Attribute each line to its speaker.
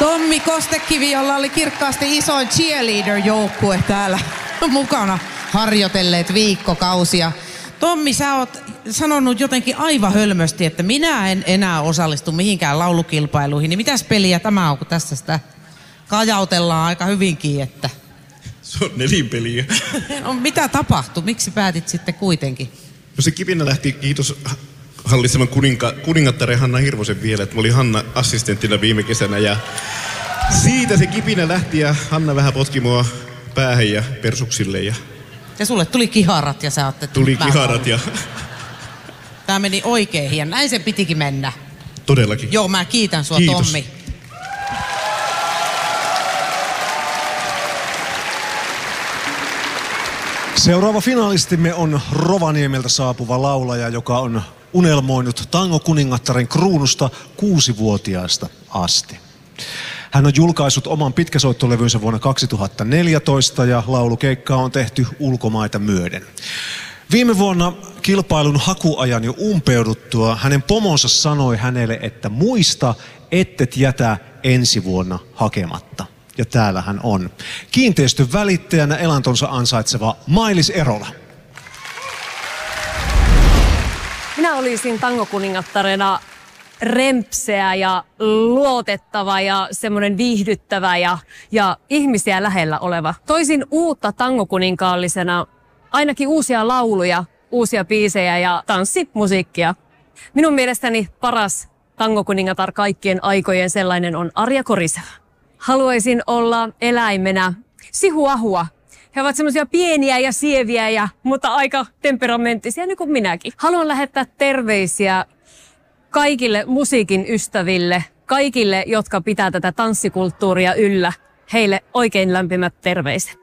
Speaker 1: Tommi Kostekivi, jolla oli kirkkaasti isoin cheerleader-joukkue täällä mukana harjoitelleet viikkokausia. Tommi, sä oot sanonut jotenkin aivan hölmösti, että minä en enää osallistu mihinkään laulukilpailuihin. Niin mitäs peliä tämä on, kun tässä sitä kajautellaan aika hyvinkin, että...
Speaker 2: Se on nelinpeliä.
Speaker 1: No mitä tapahtui? Miksi päätit sitten kuitenkin?
Speaker 2: No se kipinä lähti, kiitos hallitsevan kuningattaren Hanna Hirvosen vielä, että mä olin Hanna assistenttina viime kesänä ja siitä se kipinä lähti ja Hanna vähän potki mua päähän ja persuksille ja...
Speaker 1: Ja sulle tuli kiharat ja sä ajattelet...
Speaker 2: Tuli kiharat ja...
Speaker 1: Tää meni oikein ja näin se pitikin mennä.
Speaker 2: Todellakin.
Speaker 1: Joo, mä kiitän sua,
Speaker 2: Kiitos.
Speaker 1: Tommi.
Speaker 3: Seuraava finalistimme on Rovaniemeltä saapuva laulaja, joka on unelmoinut tangokuningattaren kruunusta 6-vuotiaasta asti. Hän on julkaissut oman pitkäsoittolevynsä vuonna 2014 ja laulukeikkaa on tehty ulkomaita myöden. Viime vuonna kilpailun hakuajan jo umpeuduttua hänen pomonsa sanoi hänelle, että muista, ettet jätä ensi vuonna hakematta. Ja täällä hän on. Kiinteistön välittäjänä elantonsa ansaitseva Mailis Erola.
Speaker 4: Minä olisin tangokuningattarena rempseä ja luotettava ja semmoinen viihdyttävä ja ihmisiä lähellä oleva. Toisin uutta tangokuниnkaallisena ainakin uusia lauluja, uusia biisejä ja tanssimusiikkia. Minun mielestäni paras tangokuningatar kaikkien aikojen sellainen on Arja Koriseva. Haluaisin olla eläimenä sihuahua. He ovat semmoisia pieniä ja sieviä, mutta aika temperamenttisia, niin kuin minäkin. Haluan lähettää terveisiä kaikille musiikin ystäville, kaikille, jotka pitää tätä tanssikulttuuria yllä. Heille oikein lämpimät terveiset.